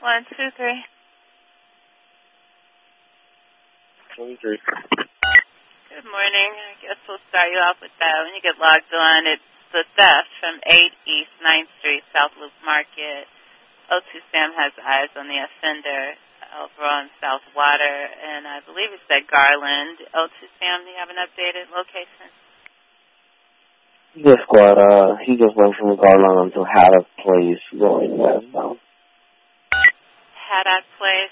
One, two, three. 23. Good morning. I guess we'll start you off with that. When you get logged on, it's the theft from 8 East 9th Street, South Loop Market. O2 Sam has eyes on the offender over on South Water, and I believe it's at Garland. O2 Sam, do you have an updated location? Yes, squad. He just went from Garland to Haddock Place going westbound. Haddock Place.